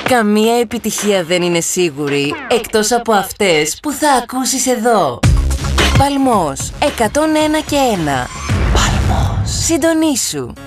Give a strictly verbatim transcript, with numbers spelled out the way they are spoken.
Καμία επιτυχία δεν είναι σίγουρη, εκτός από αυτές που θα ακούσεις εδώ. Παλμός εκατόν ένα και ένα. Παλμός. Συντονίσου.